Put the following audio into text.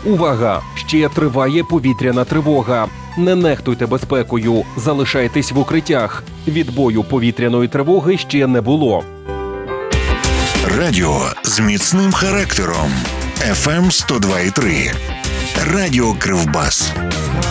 Увага! Ще триває повітряна тривога. Не нехтуйте безпекою, залишайтесь в укриттях. Відбою повітряної тривоги ще не було. Радіо з міцним характером. FM 102,3. Радіо Кривбас.